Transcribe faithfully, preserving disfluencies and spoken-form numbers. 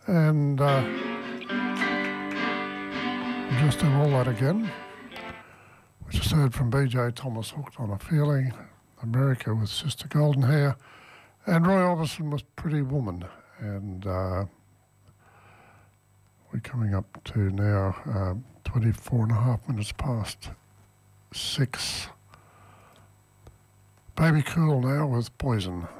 And uh, we'll just do all that again. We just heard from B J Thomas, Hooked on a Feeling, America with Sister Golden Hair, and Roy Orbison with Pretty Woman. And uh, we're coming up to now uh, twenty-four and a half minutes past six. Baby Cool now with Poison.